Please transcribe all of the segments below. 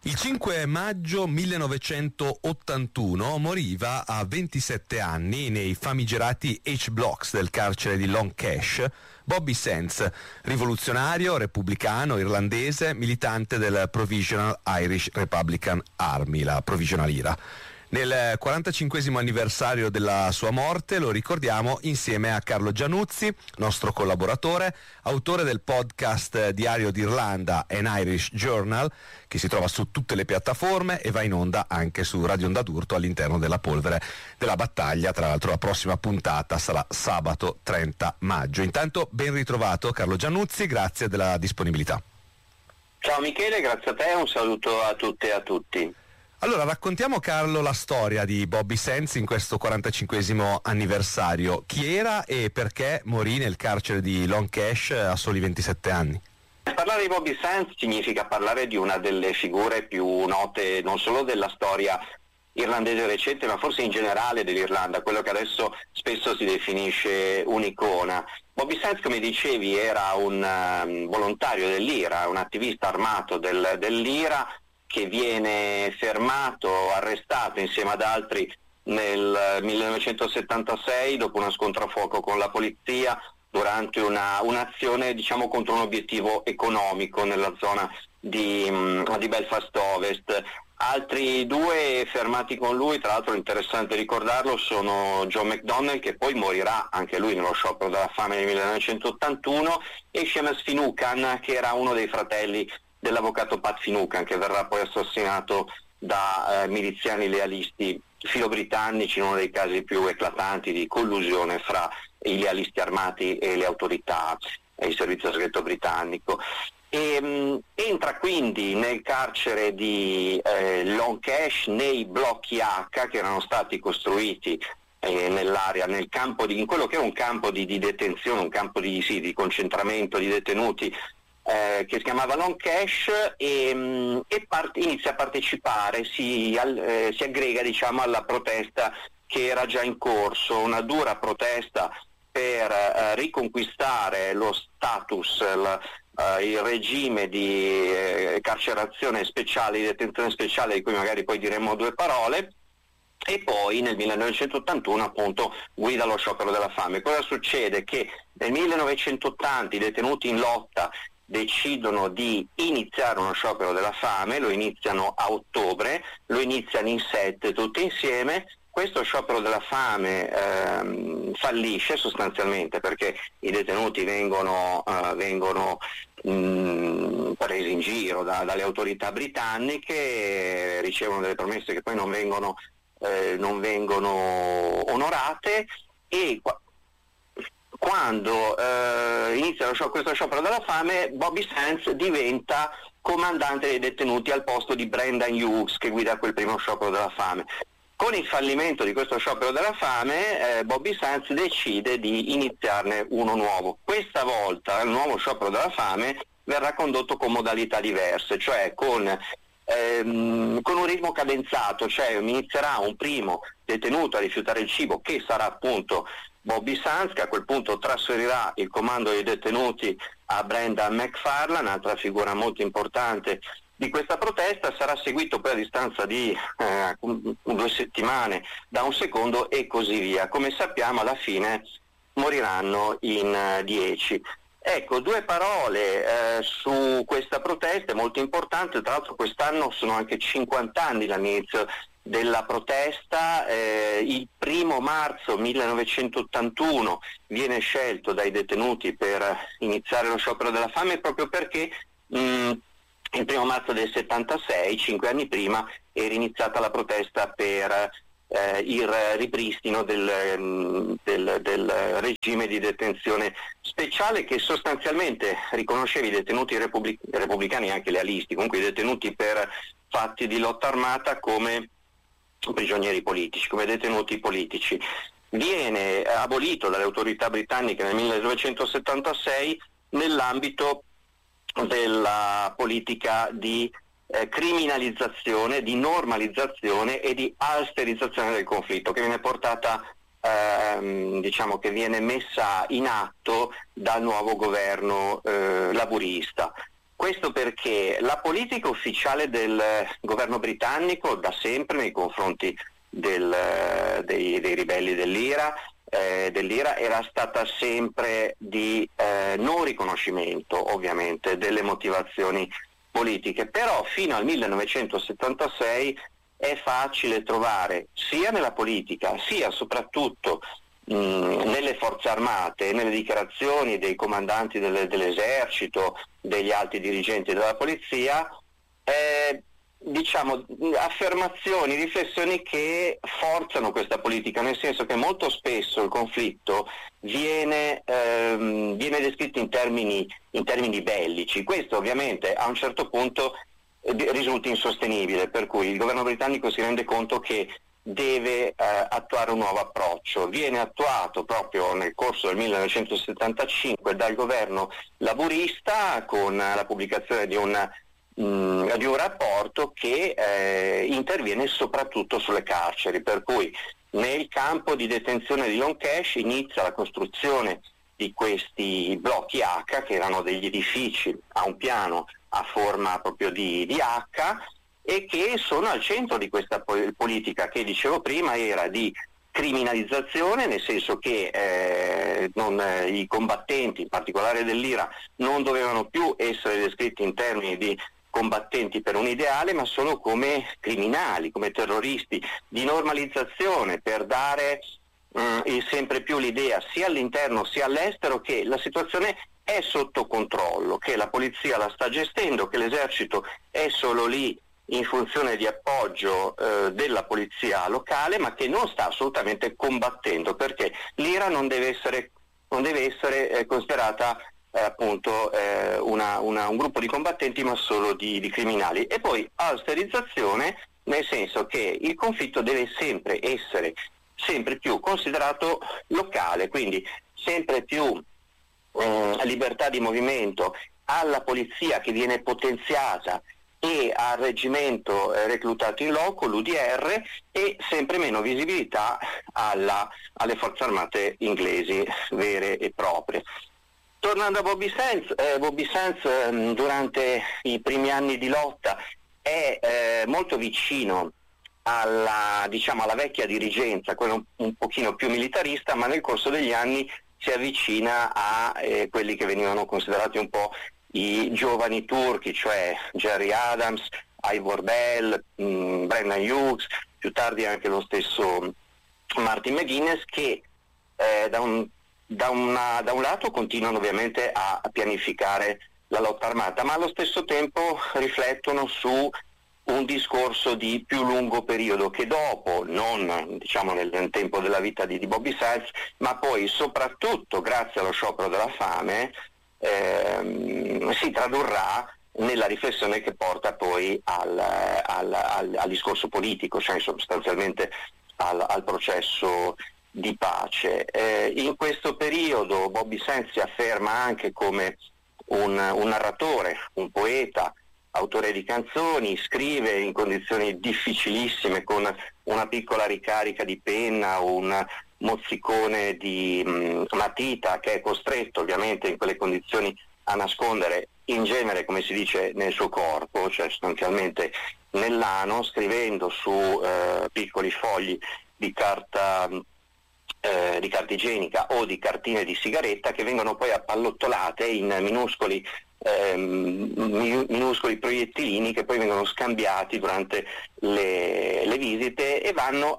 Il 5 maggio 1981 moriva a 27 anni nei famigerati H-Blocks del carcere di Long Kesh Bobby Sands, rivoluzionario, repubblicano, irlandese, militante del Provisional Irish Republican Army, la Provisional IRA. Nel 45esimo anniversario della sua morte lo ricordiamo insieme a Carlo Giannuzzi, nostro collaboratore, autore del podcast Diario d'Irlanda, An Irish Journal, che si trova su tutte le piattaforme e va in onda anche su Radio Onda d'Urto all'interno della Polvere della Battaglia. Tra l'altro la prossima puntata sarà sabato 30 maggio. Intanto ben ritrovato Carlo Giannuzzi, grazie della disponibilità. Ciao Michele, grazie a te, un saluto a tutte e a tutti. Allora, raccontiamo Carlo la storia di Bobby Sands in questo 45esimo anniversario. Chi era e perché morì nel carcere di Long Kesh a soli 27 anni? Parlare di Bobby Sands significa parlare di una delle figure più note non solo della storia irlandese recente, ma forse in generale dell'Irlanda, quello che adesso spesso si definisce un'icona. Bobby Sands, come dicevi, era un volontario dell'IRA, un attivista armato dell'IRA, che viene fermato, arrestato insieme ad altri nel 1976 dopo uno scontro a fuoco con la polizia durante un'azione, diciamo, contro un obiettivo economico nella zona di Belfast Ovest. Altri due fermati con lui, tra l'altro interessante ricordarlo, sono John McDonnell, che poi morirà anche lui nello sciopero della fame nel 1981, e Seamus Finucane, che era uno dei fratelli dell'avvocato Pat Finucane, che verrà poi assassinato da miliziani lealisti filo-britannici in uno dei casi più eclatanti di collusione fra i lealisti armati e le autorità e il servizio segreto britannico. Entra quindi nel carcere di Long Kesh, nei blocchi H che erano stati costruiti nell'area, in quello che è un campo di detenzione, un campo di concentramento di detenuti, che si chiamava Long Kesh, inizia a partecipare, si aggrega, diciamo, alla protesta che era già in corso, una dura protesta per riconquistare lo status, il regime di carcerazione speciale, di detenzione speciale, di cui magari poi diremo due parole. E poi nel 1981 appunto guida lo sciopero della fame. Cosa succede? Che nel 1980 i detenuti in lotta decidono di iniziare uno sciopero della fame, lo iniziano a ottobre, lo iniziano in 7 tutti insieme. Questo sciopero della fame fallisce sostanzialmente perché i detenuti vengono presi in giro dalle autorità britanniche, ricevono delle promesse che poi non vengono onorate, e quando inizia questo sciopero della fame, Bobby Sands diventa comandante dei detenuti al posto di Brendan Hughes, che guida quel primo sciopero della fame. Con il fallimento di questo sciopero della fame, Bobby Sands decide di iniziarne uno nuovo. Questa volta il nuovo sciopero della fame verrà condotto con modalità diverse, cioè con un ritmo cadenzato, cioè inizierà un primo detenuto a rifiutare il cibo, che sarà appunto Bobby Sands, che a quel punto trasferirà il comando dei detenuti a Brendan McFarlane, altra figura molto importante di questa protesta. Sarà seguito poi a distanza di 2 settimane da un secondo, e così via. Come sappiamo, alla fine moriranno in 10. Ecco, due parole su questa protesta, è molto importante. Tra l'altro quest'anno sono anche 50 anni dall'inizio della protesta. Il 1 marzo 1981 viene scelto dai detenuti per iniziare lo sciopero della fame, proprio perché il 1 marzo del 76, 5 anni prima, era iniziata la protesta per il ripristino del regime di detenzione speciale, che sostanzialmente riconosceva i detenuti repubblicani e anche lealisti, comunque i detenuti per fatti di lotta armata, come prigionieri politici, come detenuti politici. Viene abolito dalle autorità britanniche nel 1976 nell'ambito della politica di criminalizzazione, di normalizzazione e di austerizzazione del conflitto, che viene portata, diciamo che viene messa in atto dal nuovo governo laburista. Questo perché la politica ufficiale del governo britannico da sempre nei confronti dei ribelli dell'IRA era stata sempre di non riconoscimento, ovviamente, delle motivazioni politiche, però fino al 1976 è facile trovare sia nella politica sia soprattutto nelle forze armate, nelle dichiarazioni dei comandanti dell'esercito, degli alti dirigenti della polizia, affermazioni, riflessioni che forzano questa politica, nel senso che molto spesso il conflitto viene descritto in termini bellici. Questo ovviamente a un certo punto risulta insostenibile, per cui il governo britannico si rende conto che deve attuare un nuovo approccio. Viene attuato proprio nel corso del 1975 dal governo laburista con la pubblicazione di un rapporto che interviene soprattutto sulle carceri, per cui nel campo di detenzione di Long Kesh inizia la costruzione di questi blocchi H, che erano degli edifici a un piano a forma proprio di H, e che sono al centro di questa politica che dicevo prima era di criminalizzazione, nel senso che i combattenti, in particolare dell'IRA, non dovevano più essere descritti in termini di combattenti per un ideale, ma solo come criminali, come terroristi, di normalizzazione, per dare sempre più l'idea sia all'interno sia all'estero che la situazione è sotto controllo, che la polizia la sta gestendo, che l'esercito è solo lì in funzione di appoggio della polizia locale, ma che non sta assolutamente combattendo, perché l'IRA non deve essere considerata un gruppo di combattenti, ma solo di criminali. E poi austerizzazione, nel senso che il conflitto deve sempre essere sempre più considerato locale, quindi sempre più libertà di movimento alla polizia, che viene potenziata, e al reggimento reclutato in loco, l'UDR, e sempre meno visibilità alle forze armate inglesi vere e proprie. Tornando a Bobby Sands durante i primi anni di lotta è molto vicino alla vecchia dirigenza, quella un pochino più militarista, ma nel corso degli anni si avvicina a quelli che venivano considerati un po' i giovani turchi, cioè Gerry Adams, Ivor Bell, Brennan Hughes, più tardi anche lo stesso Martin McGuinness, che da un lato continuano ovviamente a pianificare la lotta armata, ma allo stesso tempo riflettono su un discorso di più lungo periodo, che dopo, non nel tempo della vita di Bobby Sands, ma poi soprattutto grazie allo sciopero della fame, si tradurrà nella riflessione che porta poi al discorso politico, cioè sostanzialmente al processo di pace. In questo periodo Bobby Sands si afferma anche come un narratore, un poeta, autore di canzoni, scrive in condizioni difficilissime, con una piccola ricarica di penna, un mozzicone di matita, che è costretto ovviamente in quelle condizioni a nascondere, in genere, come si dice, nel suo corpo, cioè sostanzialmente nell'ano, scrivendo su piccoli fogli di carta igienica o di cartine di sigaretta, che vengono poi appallottolate in minuscoli proiettilini, che poi vengono scambiati durante le visite e vanno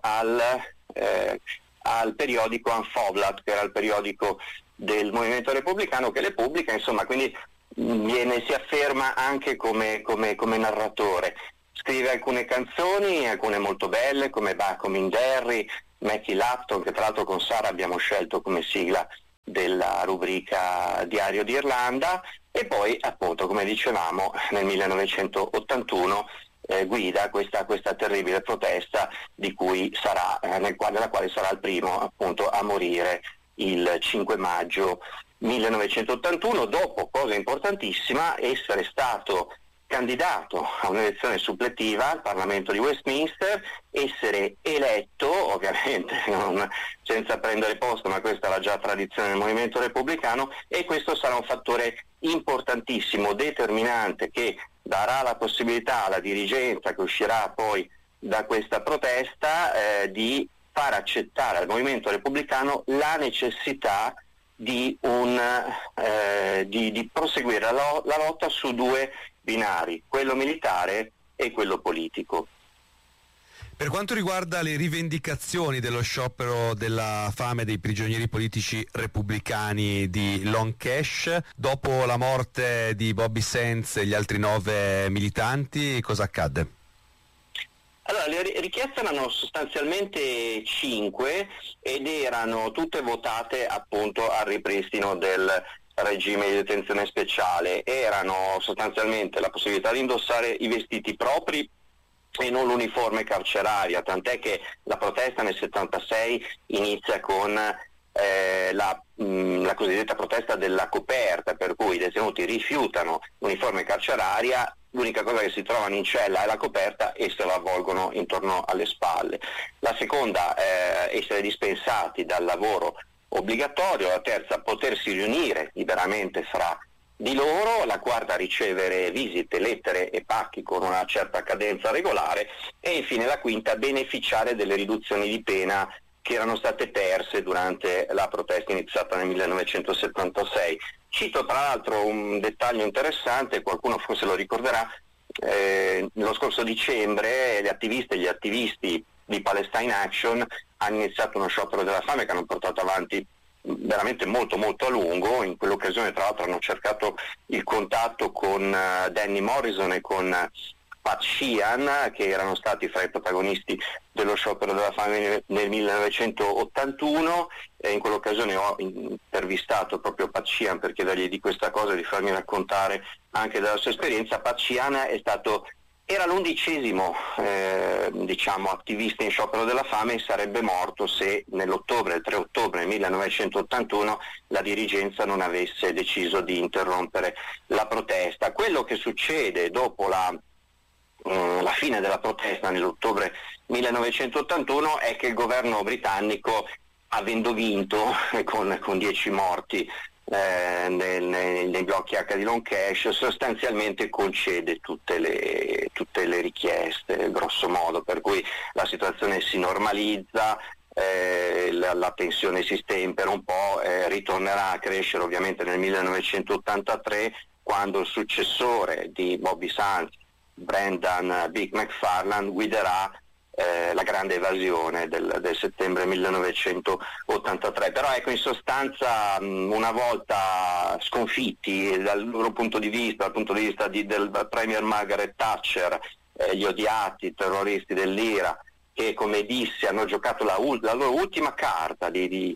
al periodico Anfoblat, che era il periodico del movimento repubblicano, che le pubblica, insomma, quindi si afferma anche come narratore. Scrive alcune canzoni, alcune molto belle, come Back Home in Derry, Mackie Lapton, che tra l'altro con Sara abbiamo scelto come sigla della rubrica Diario d'Irlanda, e poi appunto, come dicevamo, nel 1981 guida questa terribile protesta della quale sarà il primo appunto a morire il 5 maggio 1981, dopo, cosa importantissima, essere stato candidato a un'elezione suppletiva al Parlamento di Westminster, essere eletto, ovviamente senza prendere posto, ma questa è la già tradizione del movimento repubblicano, e questo sarà un fattore importantissimo, determinante, che darà la possibilità alla dirigenza che uscirà poi da questa protesta di far accettare al movimento repubblicano la necessità di proseguire la lotta su due binari, quello militare e quello politico. Per quanto riguarda le rivendicazioni dello sciopero della fame dei prigionieri politici repubblicani di Long Cash, dopo la morte di Bobby Sands e gli altri 9 militanti, cosa accadde? Allora, le richieste erano sostanzialmente 5 ed erano tutte votate appunto al ripristino del regime di detenzione speciale. Erano sostanzialmente la possibilità di indossare i vestiti propri e non l'uniforme carceraria, tant'è che la protesta nel 76 inizia con la cosiddetta protesta della coperta, per cui i detenuti rifiutano l'uniforme carceraria, l'unica cosa che si trovano in cella è la coperta e se la avvolgono intorno alle spalle. La seconda, essere dispensati dal lavoro obbligatorio. La terza, potersi riunire liberamente fra di loro. La quarta, ricevere visite, lettere e pacchi con una certa cadenza regolare. E infine la quinta, beneficiare delle riduzioni di pena che erano state perse durante la protesta iniziata nel 1976. Cito tra l'altro un dettaglio interessante, qualcuno forse lo ricorderà, lo scorso dicembre le attiviste e gli attivisti di Palestine Action hanno iniziato uno sciopero della fame che hanno portato avanti veramente molto molto a lungo. In quell'occasione tra l'altro hanno cercato il contatto con Danny Morrison e con Pat Sheehan, che erano stati fra i protagonisti dello sciopero della fame nel 1981. In quell'occasione ho intervistato proprio Pat Sheehan per chiedergli di questa cosa e di farmi raccontare anche della sua esperienza. Pat Sheehan era l'11° attivista in sciopero della fame e sarebbe morto se il 3 ottobre 1981 la dirigenza non avesse deciso di interrompere la protesta. Quello che succede dopo la fine della protesta nell'ottobre 1981 è che il governo britannico, avendo vinto con 10 morti nei blocchi H di Long Cash, sostanzialmente concede tutte le richieste, grosso modo, per cui la situazione si normalizza, la tensione si stempera un po', ritornerà a crescere ovviamente nel 1983, quando il successore di Bobby Sands, Brendan Big McFarland, guiderà la grande evasione del settembre 1983. Però ecco, in sostanza, una volta sconfitti dal loro punto di vista, dal punto di vista del Premier Margaret Thatcher, gli odiati terroristi dell'IRA, che come dissi hanno giocato la loro ultima carta di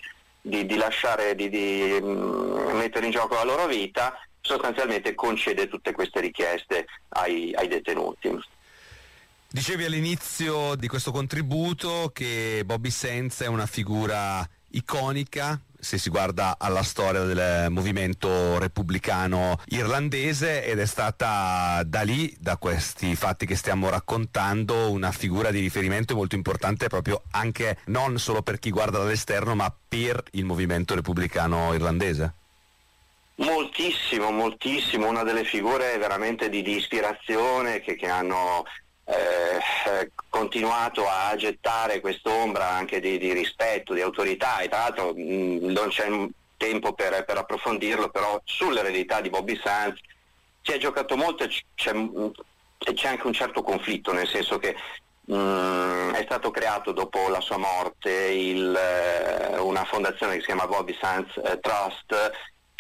mettere in gioco la loro vita, sostanzialmente concede tutte queste richieste ai detenuti. Dicevi all'inizio di questo contributo che Bobby Sands è una figura iconica se si guarda alla storia del movimento repubblicano irlandese, ed è stata da questi fatti che stiamo raccontando, una figura di riferimento molto importante proprio anche non solo per chi guarda dall'esterno, ma per il movimento repubblicano irlandese. Moltissimo, una delle figure veramente di ispirazione che hanno continuato a gettare quest'ombra anche di rispetto, di autorità, e tra l'altro non c'è tempo per approfondirlo, però sull'eredità di Bobby Sands si è giocato molto e c'è anche un certo conflitto, nel senso che è stato creato dopo la sua morte una fondazione che si chiama Bobby Sands Trust,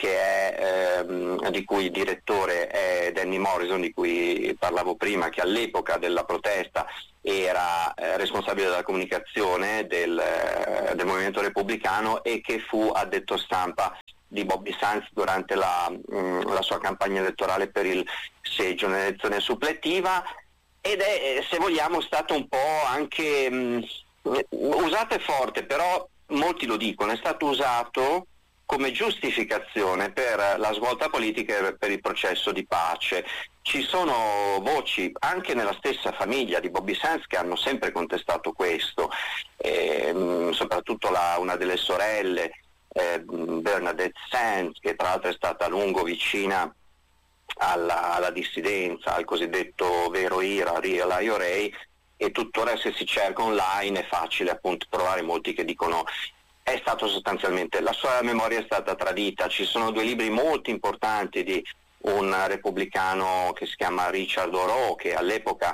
di cui direttore è Danny Morrison, di cui parlavo prima, che all'epoca della protesta era responsabile della comunicazione del movimento repubblicano e che fu addetto stampa di Bobby Sands durante la sua campagna elettorale per il seggio nell'elezione suppletiva, ed è, se vogliamo, stato un po' anche usato è forte, però molti lo dicono, è stato usato come giustificazione per la svolta politica e per il processo di pace. Ci sono voci anche nella stessa famiglia di Bobby Sands che hanno sempre contestato questo, soprattutto una delle sorelle, Bernadette Sands, che tra l'altro è stata a lungo vicina alla dissidenza, al cosiddetto vero IRA, Real IRA, e tuttora se si cerca online è facile appunto trovare molti che dicono è stato sostanzialmente, la sua memoria è stata tradita. Ci sono 2 libri molto importanti di un repubblicano che si chiama Richard Oro, che all'epoca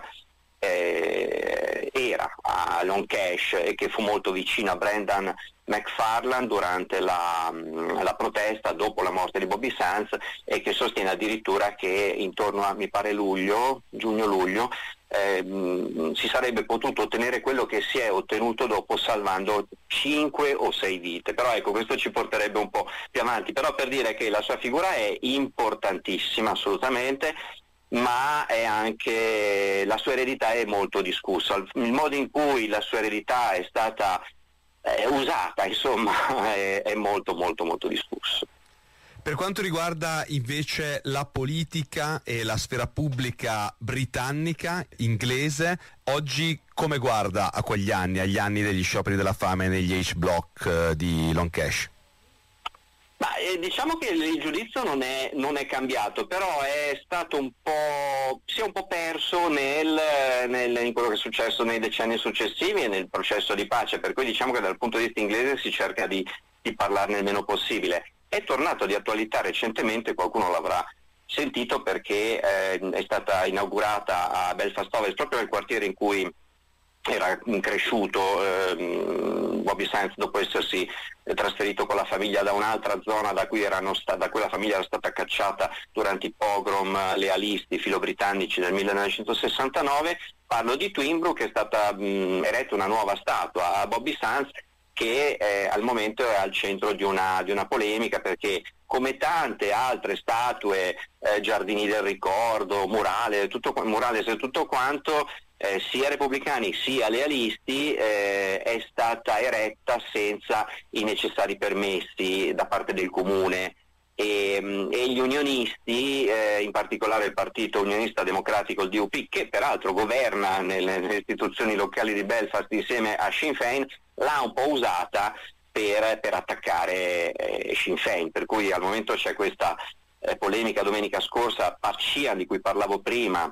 era a Long Cash e che fu molto vicino a Brendan McFarland durante la protesta dopo la morte di Bobby Sands, e che sostiene addirittura che intorno a, mi pare, giugno-luglio, si sarebbe potuto ottenere quello che si è ottenuto dopo, salvando 5 o 6 vite. Però ecco, questo ci porterebbe un po' più avanti, però per dire che la sua figura è importantissima assolutamente, ma è anche, la sua eredità è molto discussa. Il modo in cui la sua eredità è stata usata, insomma, è molto molto molto discusso. Per quanto riguarda invece la politica e la sfera pubblica britannica, inglese, oggi come guarda a quegli anni, agli anni degli scioperi della fame negli H-Block di Long Cash? Diciamo che il giudizio non è cambiato, però è stato si è un po' perso in quello che è successo nei decenni successivi e nel processo di pace, per cui diciamo che dal punto di vista inglese si cerca di parlarne il meno possibile. È tornato di attualità recentemente, qualcuno l'avrà sentito perché è stata inaugurata a Belfast Ovest, proprio nel quartiere in cui era cresciuto Bobby Sands dopo essersi trasferito con la famiglia da un'altra zona da cui la famiglia era stata cacciata durante i pogrom lealisti filobritannici del 1969. Parlo di Twinbrook, è stata eretta una nuova statua a Bobby Sands che al momento è al centro di una polemica, perché come tante altre statue, giardini del ricordo, murales e tutto quanto, sia repubblicani sia lealisti, è stata eretta senza i necessari permessi da parte del comune, e gli unionisti, in particolare il partito unionista democratico, il DUP, che peraltro governa nelle istituzioni locali di Belfast insieme a Sinn Féin, l'ha un po' usata per attaccare Sinn Féin, per cui al momento c'è questa polemica. Domenica scorsa Sheehan, di cui parlavo prima,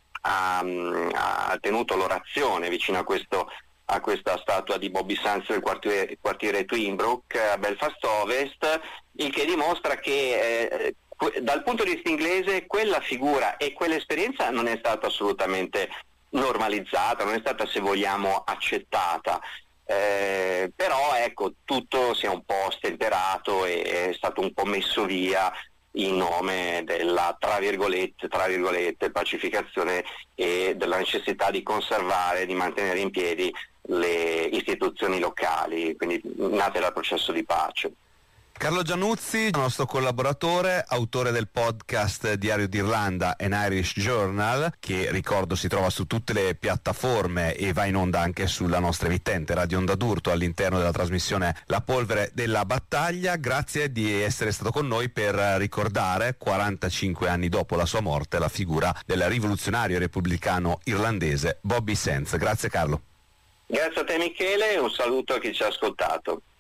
ha tenuto l'orazione vicino a questa statua di Bobby Sands del quartiere Twinbrook a Belfast Ovest, il che dimostra che dal punto di vista inglese quella figura e quell'esperienza non è stata assolutamente normalizzata, non è stata, se vogliamo, accettata. Però ecco, tutto si è un po' stemperato e è stato un po' messo via in nome della tra virgolette pacificazione e della necessità di conservare, di mantenere in piedi le istituzioni locali, quindi nate dal processo di pace. Carlo Giannuzzi, nostro collaboratore, autore del podcast Diario d'Irlanda, An Irish Journal, che ricordo si trova su tutte le piattaforme e va in onda anche sulla nostra emittente Radio Onda d'Urto all'interno della trasmissione La polvere della battaglia. Grazie di essere stato con noi per ricordare, 45 anni dopo la sua morte, la figura del rivoluzionario repubblicano irlandese Bobby Sands. Grazie Carlo. Grazie a te Michele e un saluto a chi ci ha ascoltato.